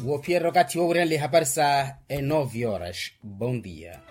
O Pierre wakati wa urele habari saa 9 horas. Bom dia.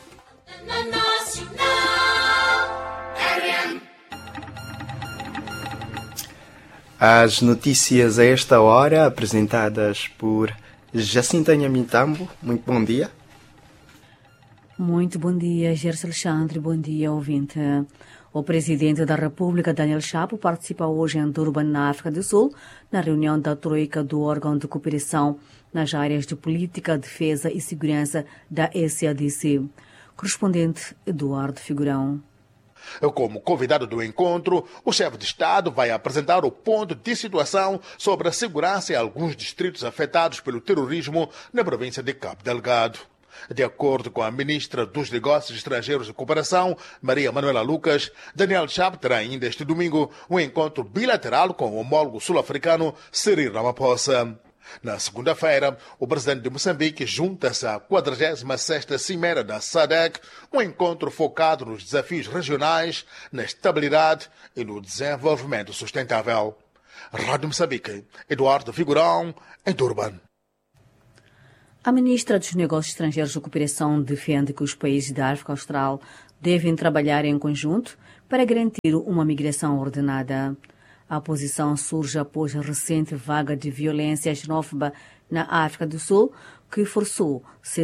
As notícias a esta hora, apresentadas por Jacinta Nhamintambo. Muito bom dia. Muito bom dia, Gerson Alexandre. Bom dia, ouvinte. O presidente da República, Daniel Chapo, participa hoje em Durban, na África do Sul, na reunião da Troika do órgão de cooperação nas áreas de política, defesa e segurança da SADC. Correspondente Eduardo Figurão. Como convidado do encontro, o chefe de Estado vai apresentar o ponto de situação sobre a segurança em alguns distritos afetados pelo terrorismo na província de Cabo Delgado. De acordo com a ministra dos Negócios Estrangeiros e Cooperação, Maria Manuela Lucas, Daniel Chapo terá ainda este domingo um encontro bilateral com o homólogo sul-africano Cyril Ramaphosa. Na segunda-feira, o presidente de Moçambique junta-se à 46ª Cimeira da SADC, um encontro focado nos desafios regionais, na estabilidade e no desenvolvimento sustentável. Rádio Moçambique, Eduardo Figurão, em Durban. A ministra dos Negócios Estrangeiros e Cooperação defende que os países da África Austral devem trabalhar em conjunto para garantir uma migração ordenada. A posição surge após a recente vaga de violência xenófoba na África do Sul, que forçou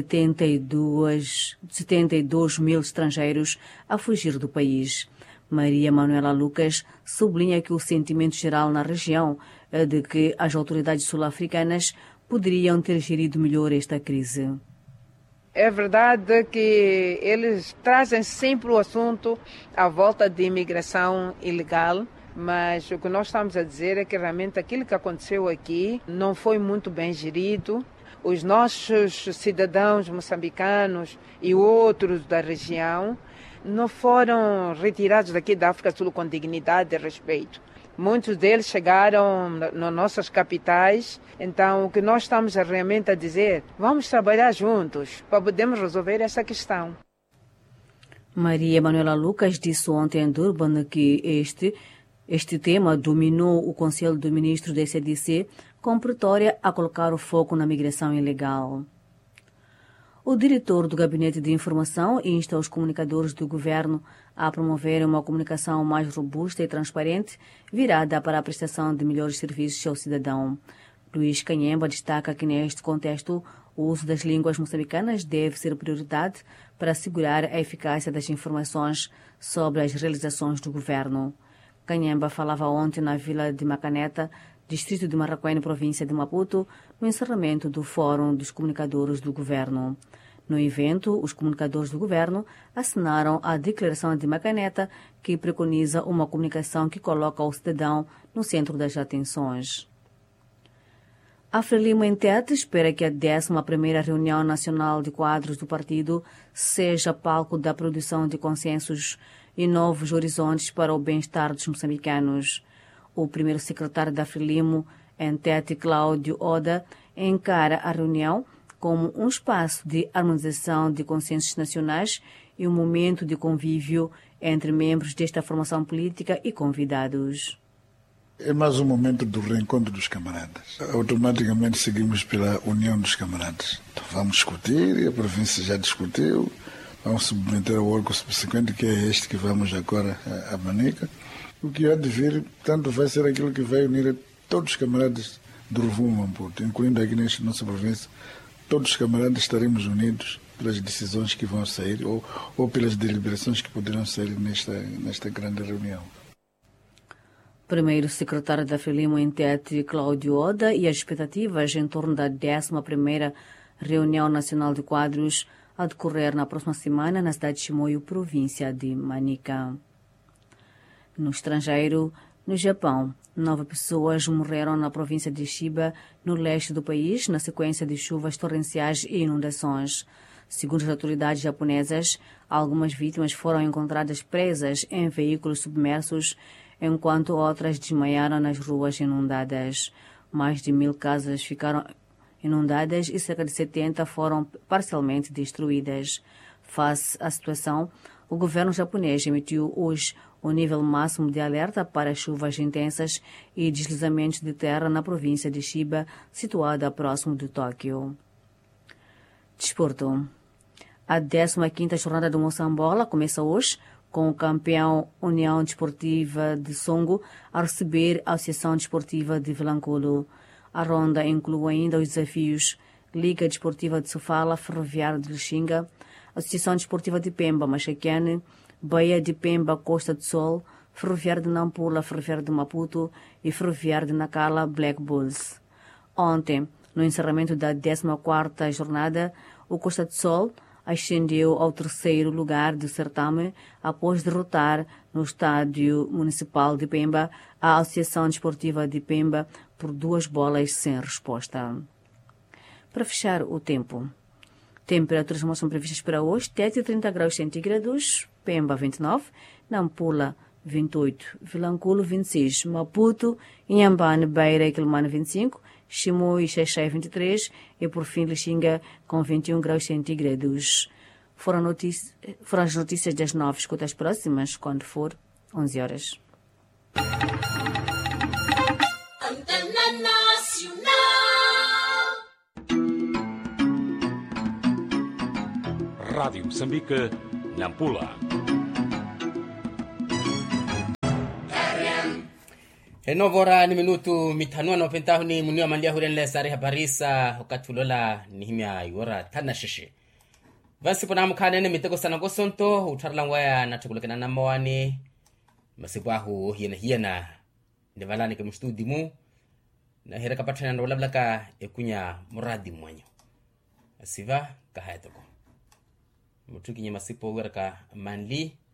72 mil estrangeiros a fugir do país. Maria Manuela Lucas sublinha que o sentimento geral na região é de que as autoridades sul-africanas poderiam ter gerido melhor esta crise. É verdade que eles trazem sempre o assunto à volta de imigração ilegal, mas o que nós estamos a dizer é que realmente aquilo que aconteceu aqui não foi muito bem gerido. Os nossos cidadãos moçambicanos e outros da região não foram retirados daqui da África do Sul com dignidade e respeito. Muitos deles chegaram nas nossas capitais, então o que nós estamos realmente a dizer, vamos trabalhar juntos para podermos resolver essa questão. Maria Manuela Lucas disse ontem em Durban que este tema dominou o Conselho de Ministros da SADC, com Pretória a colocar o foco na migração ilegal. O diretor do Gabinete de Informação insta os comunicadores do governo a promover uma comunicação mais robusta e transparente, virada para a prestação de melhores serviços ao cidadão. Luís Canhemba destaca que, neste contexto, o uso das línguas moçambicanas deve ser prioridade para assegurar a eficácia das informações sobre as realizações do governo. Canhemba falava ontem na vila de Macaneta, distrito de Marraquém, província de Maputo, no encerramento do Fórum dos Comunicadores do Governo. No evento, os comunicadores do governo assinaram a Declaração de Macaneta, que preconiza uma comunicação que coloca o cidadão no centro das atenções. A Frelimo em Tete espera que a 11ª Reunião Nacional de Quadros do partido seja palco da produção de consensos e novos horizontes para o bem-estar dos moçambicanos. O primeiro secretário da Frelimo em Tete, Cláudio Oda, encara a reunião como um espaço de harmonização de consensos nacionais e um momento de convívio entre membros desta formação política e convidados. É mais um momento do reencontro dos camaradas. Automaticamente seguimos pela união dos camaradas. Então vamos discutir, e a província já discutiu, vamos submeter ao órgão subsequente, que é este que vamos agora a Manica. O que há de vir, tanto vai ser aquilo que vai unir todos os camaradas do Rovuma Maputo, incluindo aqui nesta nossa província. Todos os camaradas estaremos unidos pelas decisões que vão sair ou pelas deliberações que poderão sair nesta grande reunião. Primeiro secretário da Frelimo em Tete, Cláudio Oda, e as expectativas em torno da 11ª Reunião Nacional de Quadros a decorrer na próxima semana na cidade de Chimoio, província de Manica. No estrangeiro, no Japão, 9 pessoas morreram na província de Chiba, no leste do país, na sequência de chuvas torrenciais e inundações. Segundo as autoridades japonesas, algumas vítimas foram encontradas presas em veículos submersos, enquanto outras desmaiaram nas ruas inundadas. Mais de 1.000 casas ficaram inundadas e cerca de 70 foram parcialmente destruídas. Face à situação, O governo japonês emitiu hoje o nível máximo de alerta para chuvas intensas e deslizamentos de terra na província de Chiba, situada próximo de Tóquio. Desporto. A 15ª jornada do Moçambola começa hoje, com o campeão União Desportiva de Songo a receber a Associação Desportiva de Vilanculo. A ronda inclui ainda os desafios Liga Desportiva de Sofala, Ferroviário de Lixinga, Associação Desportiva de Pemba, Machaquene, Baía de Pemba, Costa do Sol, Ferroviário de Nampula, Ferroviário de Maputo e Ferroviário de Nacala, Black Bulls. Ontem, no encerramento da 14ª jornada, o Costa do Sol ascendeu ao 3º lugar do certame após derrotar no Estádio Municipal de Pemba a Associação Desportiva de Pemba por 2 bolas sem resposta. Para fechar o tempo, temperaturas são previstas para hoje: Tete 30 graus centígrados, Pemba 29, Nampula 28, Vilanculo 26, Maputo, Inhambane, Beira e Quilomane 25, Chimoio e Xaixai 23 e por fim Lixinga com 21 graus centígrados. Foram as notícias das 9. Escuta as próximas quando for 11 horas. Rádio Moçambique, Nampula. Renovora ni minutu mitanua na pentahu ni munio mandia hurenle sari habarisa ukatulola ni himya iwora tana shishi. Vasi pona mkane ni mitego sana gosonto utarlangwaya na tukulekana na mawani masibahu hiena nevalani ke mstudimu na hera kapatana ndo lablaka ekunya muradi mwanyo. Asiva kahayatoko. Mutuki nye masipo werka manli